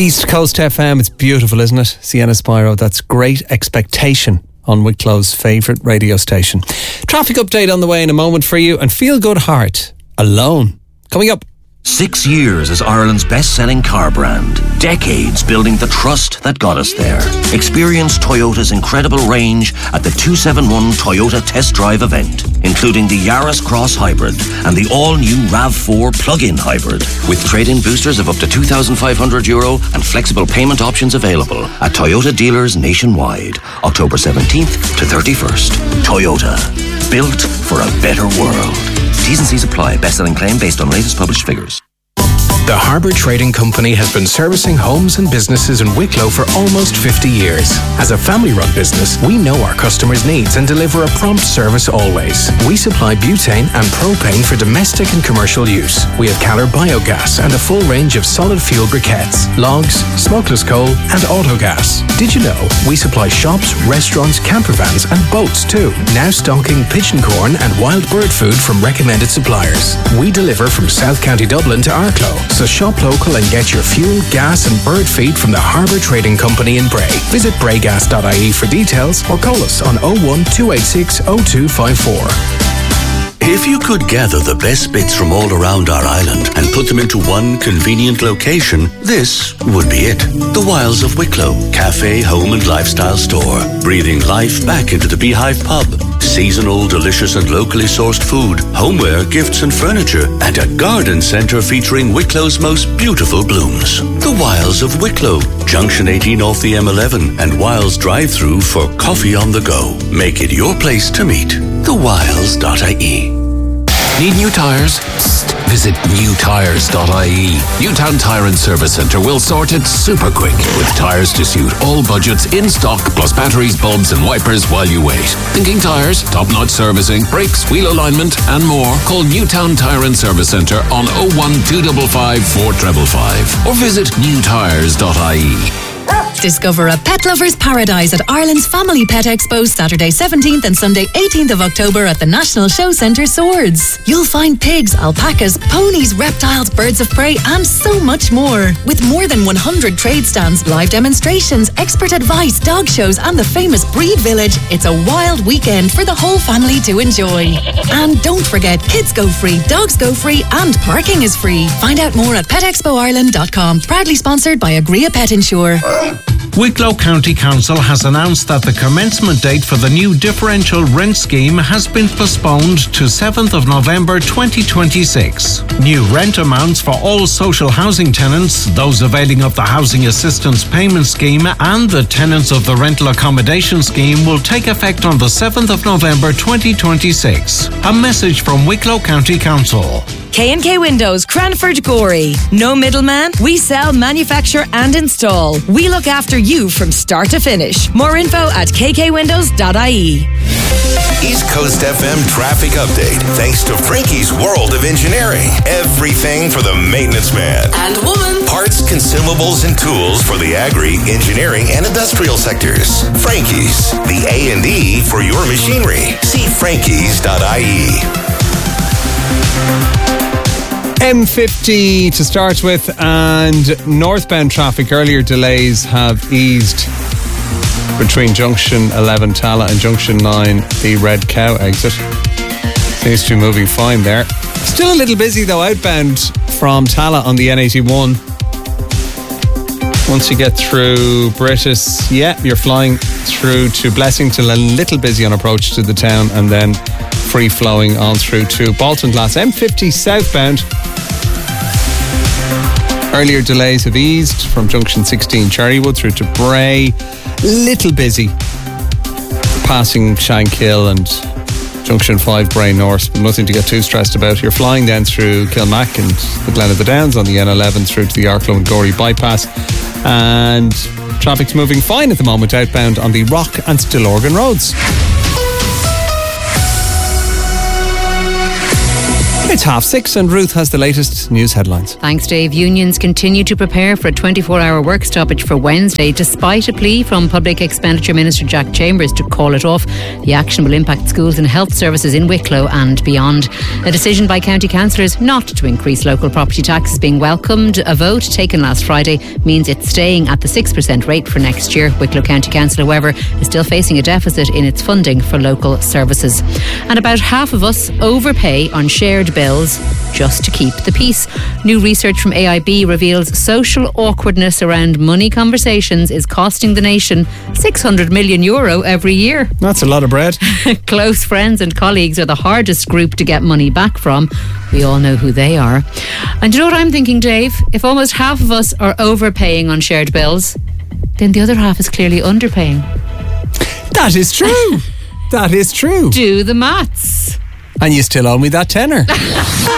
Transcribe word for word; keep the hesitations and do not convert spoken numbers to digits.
East Coast F M, it's beautiful, isn't it? Sienna Spiro, that's Great Expectation on Wicklow's favourite radio station. Traffic update on the way in a moment for you, and Feel Good Heart, Alone, coming up. Six years as Ireland's best-selling car brand. Decades building the trust that got us there. Experience Toyota's incredible range at the two seventy-one Toyota Test Drive event, including the Yaris Cross Hybrid and the all-new RAV four plug-in hybrid, with trade-in boosters of up to two thousand five hundred euro and flexible payment options available at Toyota dealers nationwide, October seventeenth to thirty-first. Toyota, built for a better world. T's and C's apply. Best-selling claim based on latest published figures. The Harbour Trading Company has been servicing homes and businesses in Wicklow for almost fifty years. As a family-run business, we know our customers' needs and deliver a prompt service always. We supply butane and propane for domestic and commercial use. We have Calor Biogas and a full range of solid fuel briquettes, logs, smokeless coal and autogas. Did you know we supply shops, restaurants, camper vans and boats too? Now stocking pigeon corn and wild bird food from recommended suppliers. We deliver from South County Dublin to Arklow. So shop local and get your fuel, gas and bird feed from the Harbour Trading Company in Bray. Visit braygas dot I E for details or call us on oh one two eight six oh two five four. If you could gather the best bits from all around our island and put them into one convenient location, this would be it. The Wilds of Wicklow, cafe, home and lifestyle store. Breathing life back into the Beehive pub. Seasonal, delicious and locally sourced food, homeware, gifts and furniture, and a garden centre featuring Wicklow's most beautiful blooms. The Wilds of Wicklow, Junction eighteen off the M eleven and Wilds drive-through for coffee on the go. Make it your place to meet. the wilds dot I E. Need new tyres? Psst. Visit new tyres dot I E. Newtown Tyre and Service Centre will sort it super quick with tyres to suit all budgets in stock, plus batteries, bulbs and wipers while you wait. Thinking tyres, top-notch servicing, brakes, wheel alignment and more? Call Newtown Tyre and Service Centre on oh one two five five four five five or visit new tyres dot I E. Discover a pet lover's paradise at Ireland's Family Pet Expo Saturday seventeenth and Sunday eighteenth of October at the National Show Centre Swords. You'll find pigs, alpacas, ponies, reptiles, birds of prey and so much more. With more than one hundred trade stands, live demonstrations, expert advice, dog shows and the famous Breed Village, it's a wild weekend for the whole family to enjoy. And don't forget, kids go free, dogs go free and parking is free. Find out more at pet expo ireland dot com. Proudly sponsored by Agria Pet Insure. Wicklow County Council has announced that the commencement date for the new differential rent scheme has been postponed to seventh of November twenty twenty-six. New rent amounts for all social housing tenants, those availing of the Housing Assistance Payment Scheme and the tenants of the Rental Accommodation Scheme will take effect on the seventh of November twenty twenty-six. A message from Wicklow County Council. K and K Windows, Cranford, Gorey. No middleman. We sell, manufacture and install. We look after you from start to finish. More info at k k windows dot I E. East Coast F M traffic update. Thanks to Frankie's World of Engineering. Everything for the maintenance man. And woman. Parts, consumables, and tools for the agri, engineering, and industrial sectors. Frankie's, the A and E for your machinery. See frankies dot I E. M fifty to start with, and northbound traffic. Earlier delays have eased between junction eleven Tala and junction nine the Red Cow exit. Seems to be moving fine there. Still a little busy though outbound from Tala on the N eighty-one. Once you get through British, yeah, you're flying through to Blessington, a little busy on approach to the town, and then free flowing on through to Baltinglass. M fifty southbound. Earlier delays have eased from junction sixteen Cherrywood through to Bray. Little busy passing Shankill and junction five Bray North, but nothing to get too stressed about. You're flying then through Kilmac and the Glen of the Downs on the N eleven through to the Arklow and Gorey bypass, and traffic's moving fine at the moment outbound on the Rock and Stillorgan roads. It's half six and Ruth has the latest news headlines. Thanks, Dave. Unions continue to prepare for a twenty-four hour work stoppage for Wednesday, despite a plea from Public Expenditure Minister Jack Chambers to call it off. The action will impact schools and health services in Wicklow and beyond. A decision by county councillors not to increase local property tax is being welcomed. A vote taken last Friday means it's staying at the six percent rate for next year. Wicklow County Council, however, is still facing a deficit in its funding for local services. And about half of us overpay on shared bills just to keep the peace. New research from A I B reveals social awkwardness around money conversations is costing the nation six hundred million euro every year. That's a lot of bread. Close friends and colleagues are the hardest group to get money back from. We all know who they are. And you know what I'm thinking, Dave? If almost half of us are overpaying on shared bills, then the other half is clearly underpaying. That is true. That is true. Do the maths. And you still owe me that tenner.